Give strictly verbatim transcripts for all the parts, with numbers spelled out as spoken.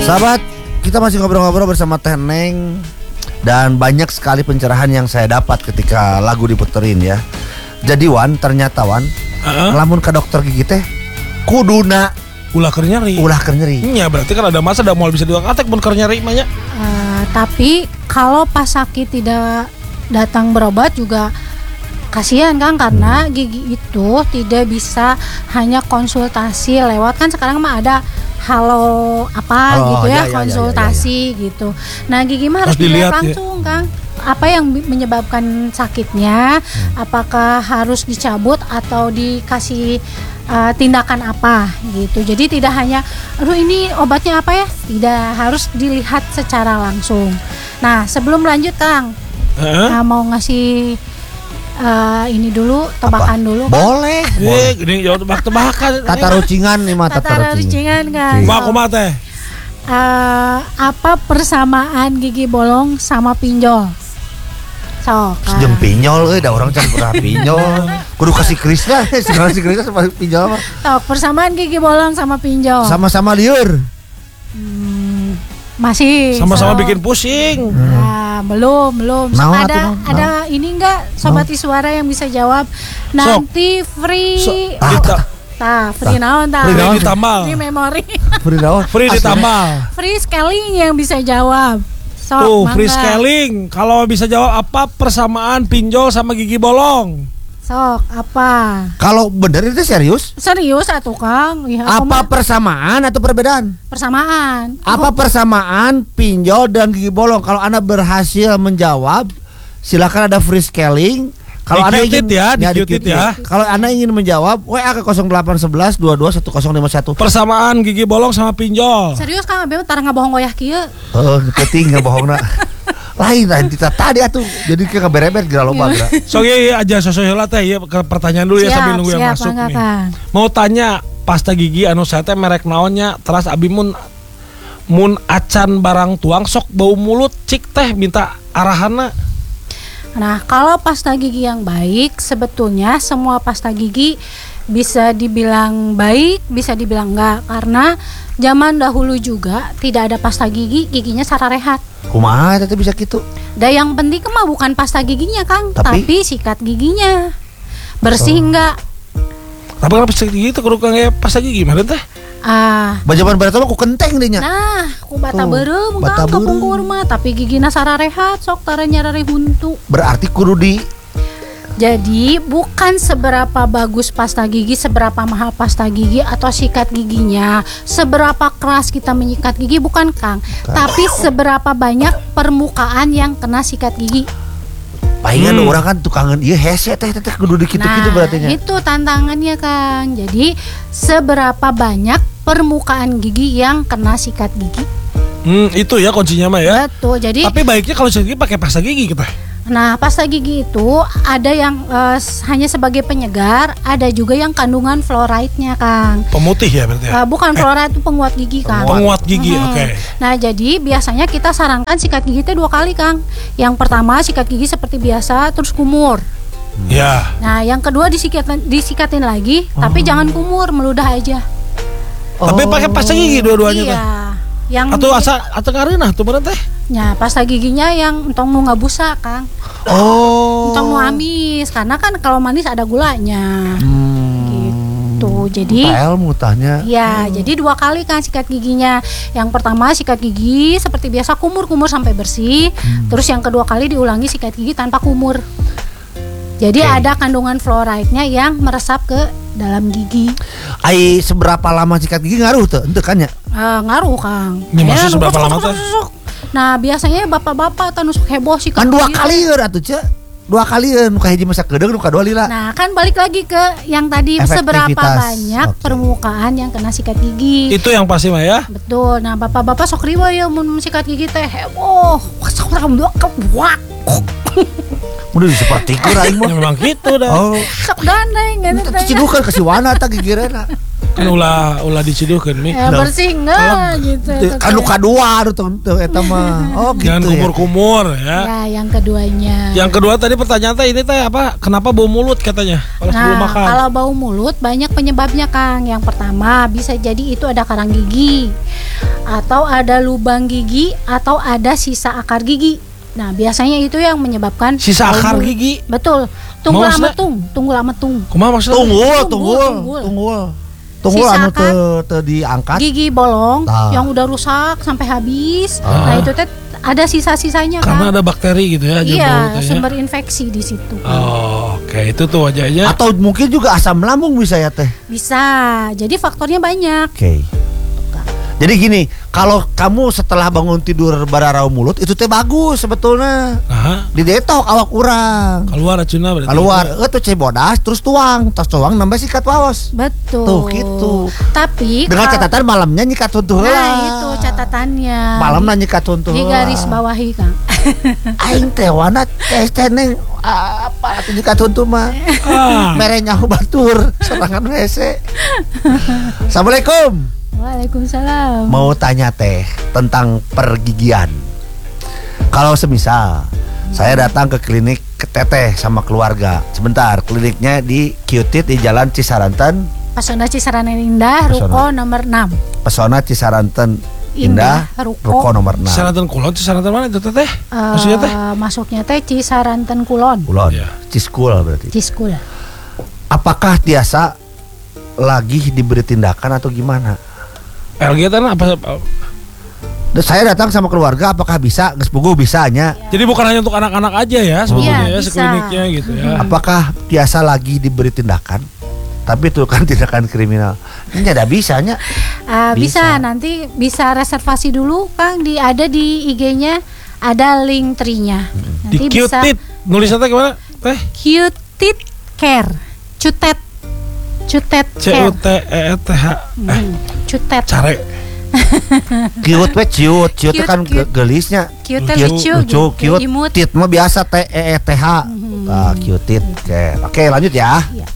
Sahabat, kita masih ngobrol-ngobrol bersama Teh Neng. Dan banyak sekali pencerahan yang saya dapat ketika lagu diputerin ya. Jadi Wan, ternyata Wan, uh-huh. lamun ke dokter gigi teh kuduna ulah keur nyeri. Ulah keur nyeri. Ya berarti kan ada masa udah mau bisa dikatek mun keur nyeri mah nya. Uh, tapi kalau pas sakit tidak datang berobat juga kasihan kan, karena gigi itu tidak bisa hanya konsultasi lewat, kan sekarang mah ada halo apa oh, gitu ya, ya konsultasi ya, ya, ya, ya. gitu. Nah gigi mah harus dilihat langsung ya. Kang, apa yang menyebabkan sakitnya, hmm. apakah harus dicabut atau dikasih uh, tindakan apa gitu. Jadi tidak hanya aduh ini obatnya apa ya, tidak, harus dilihat secara langsung. Nah sebelum lanjut Kang, huh? nah, mau ngasih Uh, ini dulu tebakan apa? Dulu kan? Boleh. Eh, ini jauh tebak-tebakan. Tata rucingan nih mah tata rucingan kan. Mau aku mah teh. Uh, apa persamaan gigi bolong sama pinjol? Sok. Jeung pinjol euy, da urang can pernah pinjol. Kudu kasih Krisna, segala si Krisna sama pinjol mah. Sok, persamaan gigi bolong sama pinjol. Sama-sama liur. Hmm, masih. Sama-sama so. Bikin pusing. Hmm. Nah, belum, belum. Nah, ada nah, ada nah. ini enggak sobat nah. Iswara yang bisa jawab? Nanti so. free so. Ah. Tah, free naon tah? Free ditambal. Free memori. Free naon? Free ditambal. Free scaling yang bisa jawab. Sok, tuh, free scaling. Kalau bisa jawab apa persamaan pinjol sama gigi bolong? Sok, apa? Kalau bener itu serius? Serius atuh Kang. Ya, apa persamaan atau perbedaan? Persamaan. Apa oh. persamaan pinjol dan gigi bolong? Kalau Anda berhasil menjawab, silakan ada free scaling. Kalau Anda ingin ya, ya, ya. Kalau Anda ingin menjawab, W A ke nol delapan satu satu dua dua satu nol lima satu. Persamaan gigi bolong sama pinjol. Serius Kang, abeu tara ngabohong goyah kieu. Oh, penting ngabohongna. Lain lain kita tadi atuh. Jadi ke berebet geura loba geura. So ieu aja sosok heula teh ieu pertanyaan dulu ya sambil nunggu yang masuk nih. Kan. Mau tanya pasta gigi anu saya teh merek naonnya, terus abi mun mun acan barang tuang sok bau mulut cik teh minta arahanna. Nah, kalau pasta gigi yang baik, sebetulnya semua pasta gigi bisa dibilang baik, bisa dibilang enggak, karena zaman dahulu juga tidak ada pasta gigi, giginya sararehat. Kumaha eta bisa gitu? Dan yang penting mah bukan pasta giginya, Kang, tapi, tapi sikat giginya. Bersih oh. enggak? Tapi kalau pasta gigi itu kudu kayak pasta gigi gimana teh? Ah, bajaban berata mah ku kenteng deh nya. Nah, ku bata beureum Kang kapungkur mah, tapi gigina sararehat sok tara nyarare huntu. Berarti kudu di. Jadi bukan seberapa bagus pasta gigi, seberapa mahal pasta gigi atau sikat giginya, seberapa keras kita menyikat gigi bukan Kang, Bukan. tapi seberapa banyak permukaan yang kena sikat gigi. Palingan hmm. orang kan tukangan ieu hese teh teh kudu dikitu-kitu nah, berarti nya. Itu tantangannya Kang. Jadi seberapa banyak permukaan gigi yang kena sikat gigi. Hmm, itu ya kuncinya mah ya. Betul. Jadi tapi baiknya kalau sikat gigi pakai pasta gigi kita. Nah, pasta gigi itu ada yang uh, hanya sebagai penyegar, ada juga yang kandungan fluoride-nya, Kang. Pemutih ya berarti ya? Uh, bukan fluoride itu penguat gigi, Kang. Penguat gigi, hmm. oke. Okay. Nah, jadi biasanya kita sarankan sikat gigi itu dua kali, Kang. Yang pertama sikat gigi seperti biasa, terus kumur. Ya. Nah, yang kedua disikatin, disikatin lagi, hmm. tapi jangan kumur, meludah aja. Oh. Tapi pakai pasta gigi dua-duanya iya. tuh. Yang atau asa atau kareunah tuh bener teh? Ya, pasta giginya yang entong nu ngabusa, Kang. Oh. Entong nu amis, karena kan kalau manis ada gulanya. Hmm. Gitu. Jadi ilmu tanya. Ya, hmm. jadi dua kali Kang sikat giginya. Yang pertama sikat gigi seperti biasa kumur-kumur sampai bersih. Hmm. Terus yang kedua kali diulangi sikat gigi tanpa kumur. Jadi okay. ada kandungan fluoride-nya yang meresap ke dalam gigi. Ai seberapa lama sikat gigi ngaruh tuh? Ente kan ya? Uh, ngaruh Kang. Ini maksud eh, seberapa lama tuh? Nah biasanya bapak-bapak atau nusuk heboh sikat kan dua gigi. Kali ya atuh ce. Dua kali ya nuka hiji masak gedeng nuka dua lila. Nah kan balik lagi ke yang tadi seberapa banyak okay. permukaan yang kena sikat gigi. Itu yang pasti mah ya. Betul. Nah bapak-bapak sok riwa ya mun sikat gigi teh heboh. Wasak dua kewak. Udah seperti itu aing mah. Memang gitu dah. Oh. Sok gandeng gitu teh. Ciduhkeun ka si wana tah gigireuna. Kan ulah ulah diciduhkeun mi. Ya bersih enggak gitu. Kan nu kadua tuh eta mah. Oh gitu. Jangan kumur-kumur ya. Ya, yang keduanya. Yang kedua tadi pertanyaan teh ini teh apa? Kenapa bau mulut katanya kalau nah, sebelum makan? Kalau bau mulut banyak penyebabnya Kang. Yang pertama bisa jadi itu ada karang gigi. atau ada lubang gigi, atau ada sisa akar gigi. Nah, biasanya itu yang menyebabkan sisa akar bau. gigi. Betul. Tunggul Maksudnya? ametung, tunggul ametung. Kumaha maksudnya? Tunggul, Tunggul, tunggul, tunggul. tunggul. Tunggul Sisa anu akar teu teu diangkat. Gigi bolong Ah. yang udah rusak sampai habis. Ah. Nah, itu teh ada sisa-sisanya Karena kan. ada bakteri gitu ya. Iya, bau teh ya. sumber infeksi di situ. Oh, oke, itu tuh wajahnya. Atau mungkin juga asam lambung bisa ya teh. Bisa. Jadi faktornya banyak. Oke. Jadi gini, kalau kamu setelah bangun tidur bararau mulut itu teh bagus sebetulnya. Nah, Didetok awak urang. keluar racunnya berarti. Keluar, eh tuh cebodas terus tuang, tas tuang nambah sikat waos. Betul. Tuh, gitu. Tapi Dengan kal- catatan malamnya nyikat tuntuh Nah, heula. itu catatannya. Malamnya nyikat tuntuh Di heula. garis bawahi, Kang. Aing teh wana teh teh neng apa atuh nyikat tuntuh mah. Ah, Mere nyaho batur serangan W C. Assalamualaikum. Waalaikumsalam. Mau tanya teh tentang pergigian. Kalau semisal saya datang ke klinik ke teteh sama keluarga. Sebentar, kliniknya di Q-Tit di Jalan Cisaranten, Pesona Cisaranten Indah, Pesona. Ruko nomor enam. Pesona Cisaranten Indah, Indah, Ruko. Ruko nomor enam. Cisaranten Kulon, Cisaranten mana itu teh? Eh, Maksudnya teh? masuknya teh Cisaranten Kulon. Kulon, Iya. Ciskul berarti. Ciskul. Apakah biasa lagi diberi tindakan atau gimana? L G teh apa? Dan saya datang sama keluarga, apakah bisa? Geus puguh bisanya. Jadi bukan hanya untuk anak-anak aja ya sebetulnya Iya, ya bisa. sekliniknya gitu ya. Apakah biasa lagi diberi tindakan? Tapi itu kan tindakan kriminal. Ini ada bisanya. Ah, Bisa. bisa. nanti bisa reservasi dulu, Kang. Di ada di I G-nya ada link tree-nya. Di Nanti bisa Q-Tit nulisnya teh gimana? Teh Q-Tit Care. Cutet. Cutet C U T E T H. Eh, Hmm, Cutet. care. Cute we ciut, ciut Cute, kan cute. ge- gelisnya. Cute Lucu, lucu, lucu, gitu. cute. Imut. Tit mah biasa T E E T H. Nah, cute. Oke, oke lanjut ya. Iya.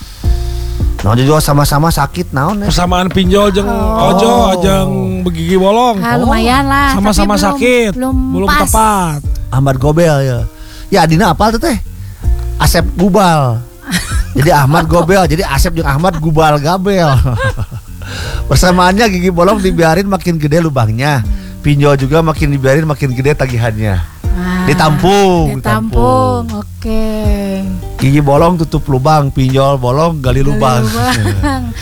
Nah, juga sama-sama sakit naon ya. Persamaan pinjol jeung Oh. ojo ajang begigi bolong. Ah, lumayan lah. Sama-sama tapi belum- sakit, Belum, belum pas. tepat. Ahmad Gobel ya. Ya Dina apal tuh teh? Asep Gubal. Jadi Ahmad Gobel, jadi Asep jeung Ahmad Gubal Gabel. Persamaannya gigi bolong dibiarin makin gede lubangnya. Pinjol juga makin dibiarin makin gede tagihannya. Ah, Ditampung, Ditampung. Oke. Gigi bolong tutup lubang, pinjol bolong gali lubang. Lubang.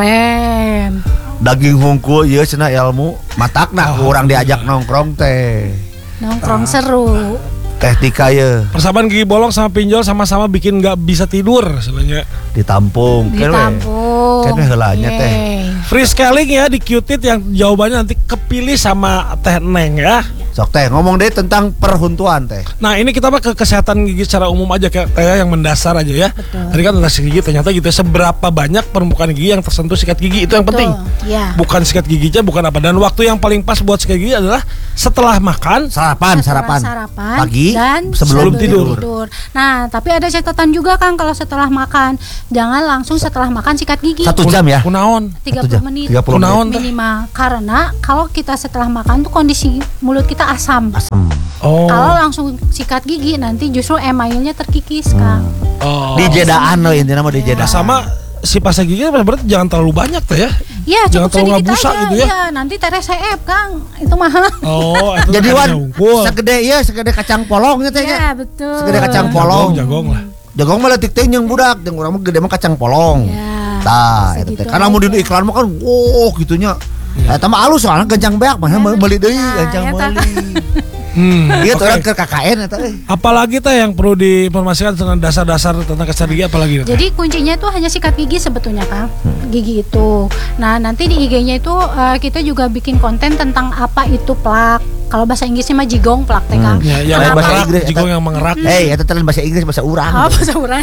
Keren. Daging hungkul ieu cenah ilmu matakna Oh, urang diajak nongkrong teh. Nongkrong seru. Teh tika ye Persamaan gigi bolong sama pinjol sama-sama bikin nggak bisa tidur sebenarnya. ditampung. Kan we. Ditampung. Kan we heulanya teh. Yeay. Free scaling ya di Q-Tit yang jawabannya nanti kepilih sama Teh Neng ya. Sok teh ngomong deh tentang perhuntuan teh. Nah ini kita mah ke kesehatan gigi secara umum aja kayak kayak yang mendasar aja ya. Betul. Tadi kan tentang sikat gigi ternyata gitu ya, seberapa banyak permukaan gigi yang tersentuh sikat gigi itu yang penting. Ya. Bukan sikat giginya bukan apa. Dan waktu yang paling pas buat sikat gigi adalah setelah makan. Sarapan, Setelah sarapan. sarapan Pagi dan sebelum tidur. Nah, tapi ada catatan juga kan kalau setelah makan, jangan langsung setelah makan sikat gigi. Satu jam ya. Kunaon. tiga Satu jam. puluh menit tiga puluh Kunaon. menit. minimal. Karena kalau kita setelah makan tuh kondisi mulut kita asam. Asem. Oh. Kalau langsung sikat gigi nanti justru emailnya terkikis, Kang. oh. Di jedaan loh intinya mah di jedaan. Nah, sama si pasta gigi berarti jangan terlalu banyak tuh ya. Ya, Jangan cukup terlalu sedikit ngabusa aja. gitu ya. Iya, nanti teresep, Kang. Itu mahal. Oh, itu Jadi kan wan unggul. segede iya segede kacang polong teh nya. Ya, betul. Segede kacang Jagong, polong. jagong lah. Jagong mah leutik teh jeung budak, jeung urang mah gede mah kacang polong. Ya. Tah, eta segitu teh. Karena mau di aja. iklan mah kan wow gitunya. Eta mah alus soalnya genjang beak mah meuli deui Nah, genjang eta. meuli. Hmm, Ieu oke. orang ke K K N eta euy. Apalagi teh yang perlu diinformasikan tentang dasar-dasar tentang kesehatan gigi apalagi teh? Jadi kuncinya itu hanya sikat gigi sebetulnya, Kang. Gigi itu. Nah, nanti di I G-nya itu eh, kita juga bikin konten tentang apa itu plak. Kalau bahasa Inggrisnya mah jigong plak teh, Kang. Ya, yang Lain bahasa mengerak, Inggris, jigong eta. yang mengerak. Eh, eta teh lain bahasa Inggris bahasa urang. Oh, bahasa orang.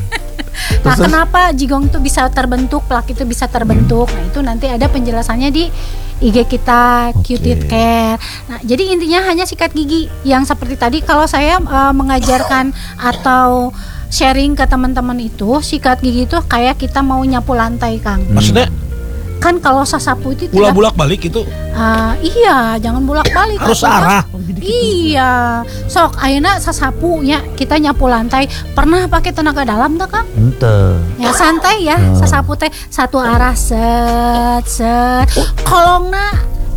Nah, Terus? kenapa jigong itu bisa terbentuk, plak itu bisa terbentuk? Nah, itu nanti ada penjelasannya di I G kita Oke. Q-Tit Care. Nah, jadi intinya hanya sikat gigi yang seperti tadi kalau saya eh, mengajarkan atau sharing ke teman-teman itu, sikat gigi itu kayak kita mau nyapu lantai, Kang. Maksudnya Kan kalau sasapu itu ulah tidak bulak balik itu Ah, iya, jangan bolak-balik. harus Atuh, Kang. arah. Iya, sok ayeuna sasapunya kita nyapu lantai pernah pakai tenaga dalam tak, Kang? Henteu. Ya santai ya, Hmm. sasapu teh satu arah set set. Kolongna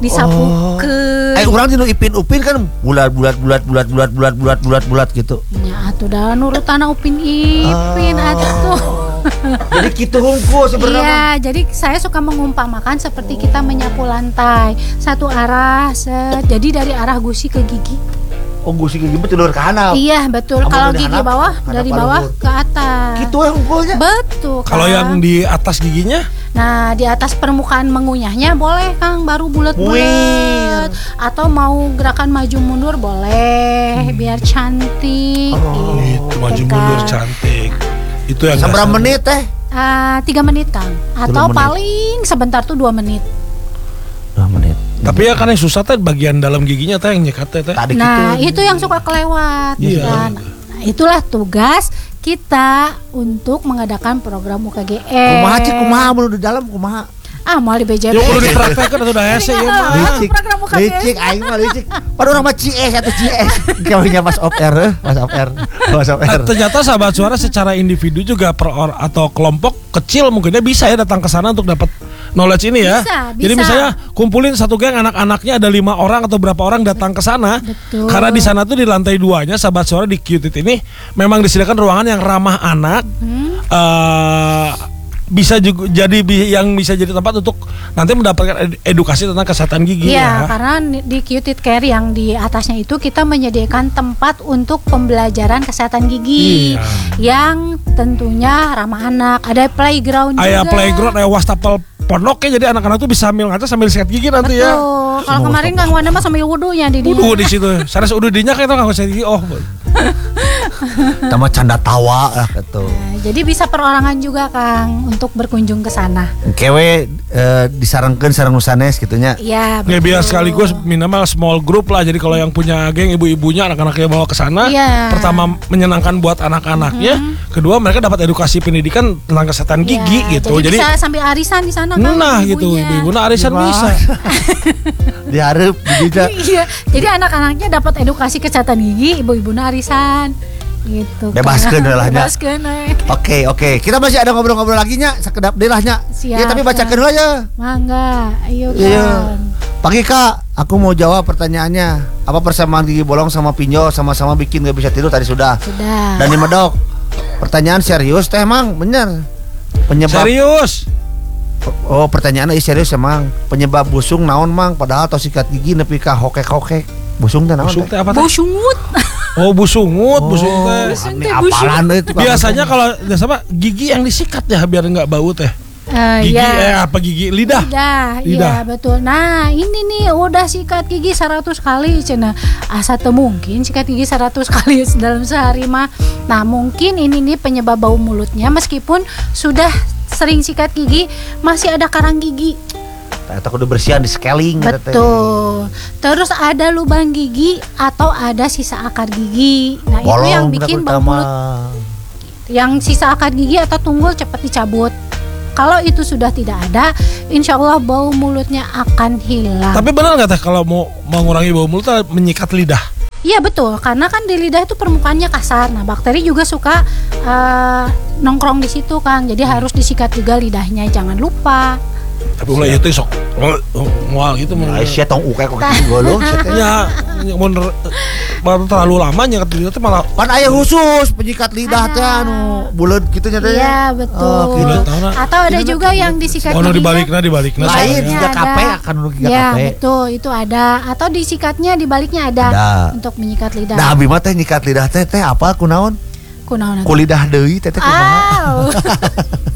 disapukeun. Eh urang dinu Ipin Upin kan bulat bulat bulat bulat bulat bulat bulat bulat bulat gitu. Ya atuh dah nurutana Upin Ipin Oh. atuh. Jadi gitu hungku sebenarnya. Iya, jadi saya suka mengumpamakan seperti kita menyapu lantai satu arah, set. Jadi dari arah gusi ke gigi. Oh gusi gigi betul ke handap. Iya betul. Amun Kalau dari gigi handap, bawah handap dari paling bawah luhur. ke atas. Gitu ya hungkulnya. Betul. Kalau Kang. yang di atas giginya Nah di atas permukaan mengunyahnya boleh Kang, baru bulat-bulat. Atau mau gerakan maju mundur boleh, biar cantik. Oh, itu maju mundur cantik. Itu yang Seberapa dasar. menit teh? Ah, tiga menit Kang. Atau menit. paling sebentar tuh dua menit. Dua menit. Tapi ya kan yang susah teh bagian dalam giginya teh yang nyekat teh teh. Tadi Nah gitu. itu yang suka kelewat. Iya. Kan? Nah, itulah tugas kita untuk mengadakan program U K G S. Kumaha cik kumaha mun di dalam kumaha? Ah mau di B J B. Yuk kudu dipraktekkan atau dah hese ya mah. Licik. program U K G S. Licik aing mah licik. Padahal nama C S atau C S. Kawinnya pas off air, eh, pas off air. Pas off air. Nah, ternyata sahabat suara secara individu juga per or atau kelompok kecil mungkinnya bisa ya datang ke sana untuk dapat knowledge ini ya. Bisa, Jadi bisa. misalnya kumpulin satu geng anak-anaknya ada lima orang atau berapa orang datang ke sana. Betul. Karena di sana tuh di lantai duanya sahabat suara di Q T I ini memang disediakan ruangan yang ramah anak. Hmm. Eh, bisa juga jadi bi- yang bisa jadi tempat untuk nanti mendapatkan ed- edukasi tentang kesehatan gigi Iya, ya. karena di Cutit Care yang di atasnya itu kita menyediakan tempat untuk pembelajaran kesehatan gigi Iya. yang tentunya ramah anak. Ada playground juga. Ayah playground, ayah wastafel pondok ya, jadi anak-anak tuh bisa sambil ngaca sambil sikat gigi nanti ya. Betul. Kalau kemarin Kang Wanda mah sambil wudunya di dia. Udah di situ. Sanes udah dinya kayak itu nggak usah gigi. Oh, Tama canda tawa lah gitu. Nah, jadi bisa perorangan juga Kang untuk berkunjung ke sana. Kewe eh, disarankan sareng nusanes gitunya. Iya, ya biar betul. sekaligus minimal small group lah. Jadi kalau yang punya geng ibu-ibunya anak-anaknya bawa ke sana, Iya. pertama menyenangkan buat anak-anaknya, kedua mereka dapat edukasi pendidikan tentang kesehatan gigi Iya, gitu. Jadi, Jadi, bisa sambil arisan di sana Kang. nah gitu ibunya. ibu-ibu nah arisan Gimana? bisa. Diharap begitu. Iya, jadi anak-anaknya dapat edukasi kesehatan gigi, ibu-ibu arisan gitu. Bebaskeun Kang. lah nya. Bebaskeun eh. Oke oke, kita masih ada ngobrol-ngobrol lagi nya, sekedap deui lah nya. Siap, Ya tapi bacakeun Kang. aja. Mangga, ayo Iya. Kang. Pagi Kak, aku mau jawab pertanyaannya. Apa persamaan gigi bolong sama pinjol sama-sama bikin gak bisa tidur tadi sudah. Sudah. Dan di medok. Pertanyaan serius teh Mang, bener. Penyebab Serius. Oh, pertanyaannya serius emang. Penyebab busung naon Mang? Padahal tos sikat gigi nepi ka hokek-hokek. Busung teh naon? Busung teh? teh apa teh? Busungut. Oh busungut, busung teh. Busung Ini teh, apalan deh itu. Biasanya kalau sama gigi yang disikat ya biar nggak bau teh. Eh, Gigi ya. eh apa gigi lidah. Lidah, Lidah. iya betul. Nah ini nih udah sikat gigi seratus kali cina. Asa teu mungkin sikat gigi seratus kali dalam sehari mah. Nah mungkin ini nih penyebab bau mulutnya. Meskipun sudah sering sikat gigi, masih ada karang gigi. Eta kudu bersihan di scaling eta teh. Betul. Terus ada lubang gigi atau ada sisa akar gigi. Nah itu Bolong yang budak bikin utama. bau mulut. Yang sisa akar gigi atau tunggul cepat dicabut. Kalau itu sudah tidak ada, insya Allah bau mulutnya akan hilang. Tapi benar nggak teh kalau mau mengurangi bau mulut teh menyikat lidah? Iya betul, karena kan di lidah itu permukaannya kasar. Nah bakteri juga suka eh, nongkrong di situ kan. Jadi harus disikat juga lidahnya, jangan lupa. Tapi ulah itu sok mual gitu mun. Ai sia tong uke kok gitu golong sia teh. Ya mun baru terlalu lama nyikat lidah teh malah Kan aya khusus penyikat lidah teh anu buleud kitu nya teh. Iya betul. Oh, Bulat tahu, nah. Atau ada juga yang disikat oh no giginya. dibalikna dibalikna. Lain Baliknya tiga ada. kape akan nu tiga Ya kape. betul, itu ada. Atau disikatnya dibaliknya ada, Ada. untuk menyikat lidah. Nah, abi mah teh nyikat lidah teh teh apa kunaon? Kunaon Ku lidah deui teh teh kumaha? Aw.